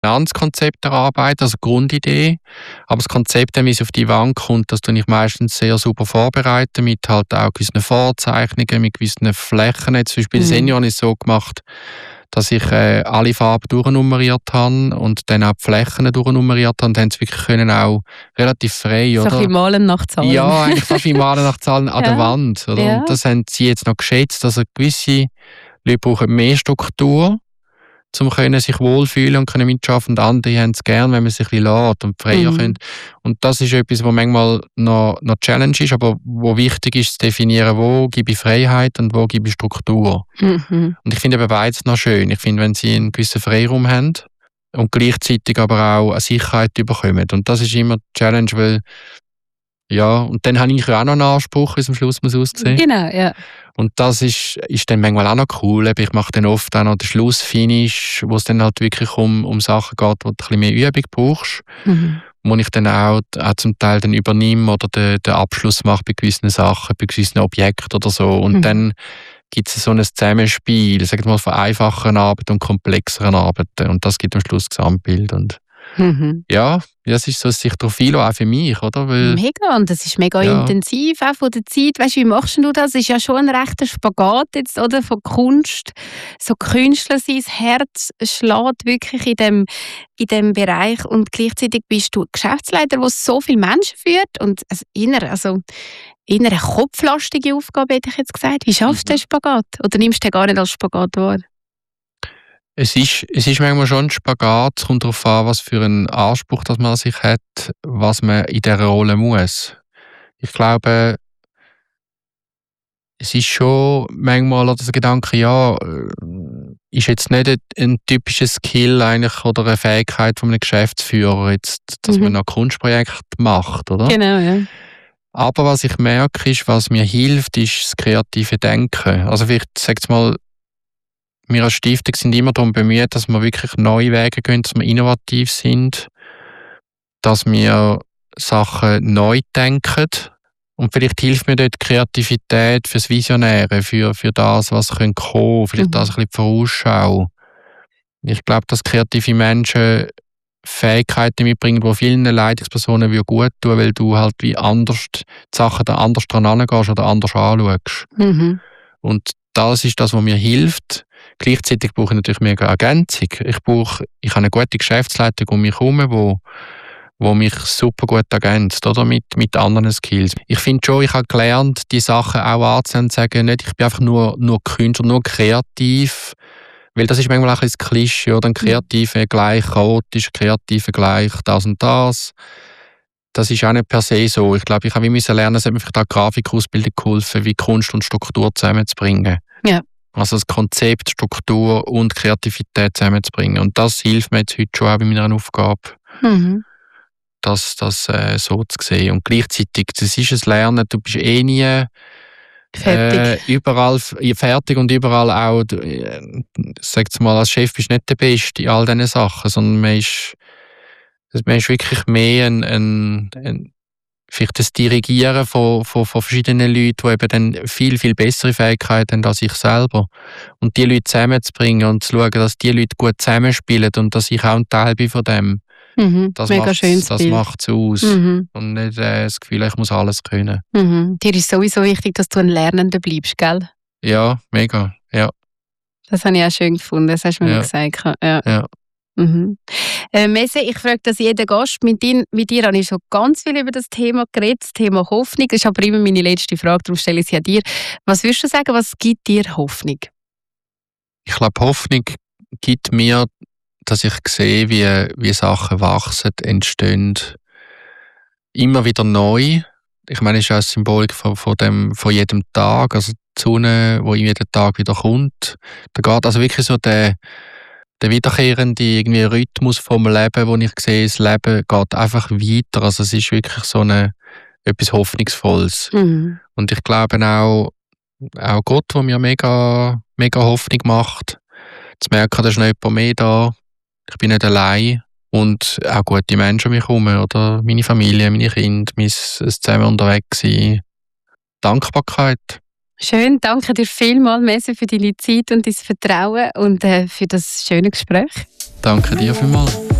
Finanzkonzept erarbeiten, also Grundidee. Aber das Konzept, wie es auf die Wand kommt, das tue ich meistens sehr super vorbereiten, mit halt auch gewissen Vorzeichnungen, mit gewissen Flächen. Jetzt zum Beispiel bei Senior habe ich es so gemacht, dass ich alle Farben durchnummeriert habe und dann auch die Flächen durchnummeriert habe. Und dann haben sie wirklich können auch relativ frei, so oder? ein bisschen malen nach Zahlen. Ja, eigentlich fast wie malen nach Zahlen an der Wand. Oder? Ja. Und das haben sie jetzt noch geschätzt. Also gewisse Leute brauchen mehr Struktur, um sich wohlfühlen und können mitschaffen. Und andere haben es gern, wenn man sich ein bisschen lässt und freier können. Und das ist etwas, was manchmal noch Challenge ist, aber wo wichtig ist, zu definieren, wo gebe ich Freiheit und wo gebe ich Struktur. Und ich finde eben beides noch schön. Ich finde, wenn sie einen gewissen Freiraum haben und gleichzeitig aber auch eine Sicherheit bekommen. Und das ist immer die Challenge, weil ja, und dann habe ich auch noch einen Anspruch, wie es am Schluss muss aussehen. Genau, ja. Und das ist dann manchmal auch noch cool. Ich mache dann oft auch noch den Schlussfinish, wo es dann halt wirklich um Sachen geht, wo du ein bisschen mehr Übung brauchst. Wo ich dann auch zum Teil dann übernehme oder den Abschluss mache bei gewissen Sachen, bei gewissen Objekten oder so. Und dann gibt es so ein Zusammenspiel, sagen wir mal, von einfacheren Arbeiten und komplexeren Arbeiten. Und das gibt am Schluss das Gesamtbild. Und ja, das ist so ein Sichtprofil auch für mich, oder? Weil, mega, und das ist mega intensiv, auch von der Zeit. Weißt du, wie machst du das? Es ist ja schon ein rechter Spagat jetzt, oder? Von Kunst, so Künstler sein, das Herz schlägt wirklich in dem Bereich und gleichzeitig bist du Geschäftsleiter, der so viele Menschen führt und eher eine kopflastige Aufgabe, hätte ich jetzt gesagt. Wie schaffst du den Spagat? Oder nimmst du den gar nicht als Spagat wahr? Es ist manchmal schon ein Spagat. Es kommt darauf an, was für einen Anspruch das man an sich hat, was man in dieser Rolle muss. Ich glaube, es ist schon manchmal oder der Gedanke, ja, ist jetzt nicht ein typischer Skill eigentlich oder eine Fähigkeit von einem Geschäftsführer, jetzt, dass man noch Kunstprojekte macht, oder? Genau, ja. Aber was ich merke, ist, was mir hilft, ist das kreative Denken. Also vielleicht, sag's mal, wir als Stiftung sind immer darum bemüht, dass wir wirklich neue Wege gehen, dass wir innovativ sind, dass wir Sachen neu denken. Und vielleicht hilft mir dort die Kreativität fürs Visionäre, für das, was kommen kann, vielleicht das ein bisschen die Vorausschau. Ich glaube, dass kreative Menschen Fähigkeiten mitbringen, die vielen Leitungspersonen gut tun, weil du halt wie anders die Sachen da anders dran angehst oder anders anschaust. Und das ist das, was mir hilft. Gleichzeitig brauche ich natürlich mehr Ergänzung. Ich habe eine gute Geschäftsleitung um mich herum, wo mich super gut ergänzt, oder? Mit anderen Skills. Ich finde schon, ich habe gelernt, die Sachen auch anzunehmen und zu sagen, nicht, ich bin einfach nur Künstler, nur kreativ. Weil das ist manchmal auch ein Klischee, oder? Ein Kreativer gleich chaotisch, Kreativer gleich das und das. Das ist auch nicht per se so. Ich glaube, ich habe lernen, es hat mir vielleicht auch Grafikausbildung geholfen, wie Kunst und Struktur zusammenzubringen. Ja. Also das Konzept, Struktur und Kreativität zusammenzubringen. Und das hilft mir jetzt heute schon auch bei meiner Aufgabe, das so zu sehen. Und gleichzeitig, das ist ein Lernen, du bist nie überall fertig und überall auch, sag's mal, als Chef bist du nicht der Beste in all diesen Sachen, sondern man ist wirklich mehr vielleicht das Dirigieren von verschiedenen Leuten, die eben dann viel, viel bessere Fähigkeiten haben als ich selber. Und die Leute zusammenzubringen und zu schauen, dass die Leute gut zusammenspielen und dass ich auch ein Teil bin von dem. Das macht es aus. Und nicht das Gefühl, ich muss alles können. Dir ist sowieso wichtig, dass du ein Lernender bleibst, gell? Ja, mega. Ja. Das habe ich auch schön gefunden, das hast du mir gesagt. Ja. Messe, ich frage das jeden Gast. Mit dir habe ich schon ganz viel über das Thema geredet, das Thema Hoffnung. Das ist aber immer meine letzte Frage, darum stelle ich sie an dir. Was würdest du sagen, was gibt dir Hoffnung? Ich glaube, Hoffnung gibt mir, dass ich sehe, wie Sachen wachsen, entstehen. Immer wieder neu. Ich meine, es ist auch eine Symbolik von jedem Tag. Also die Sonne, die jeden Tag wieder kommt. Da geht also wirklich so der wiederkehrende irgendwie Rhythmus vom Leben, wo ich sehe, das Leben geht einfach weiter. Also es ist wirklich so etwas Hoffnungsvolles. Und ich glaube auch Gott, der mir mega, mega Hoffnung macht. Zu merken, da ist noch jemand mehr da. Ich bin nicht allein. Und auch gute Menschen um mich herum, oder? Meine Familie, meine Kinder, mein zusammen unterwegs sein. Dankbarkeit. Schön, danke dir vielmals, Messe, für deine Zeit und dein Vertrauen und für das schöne Gespräch. Danke dir vielmals.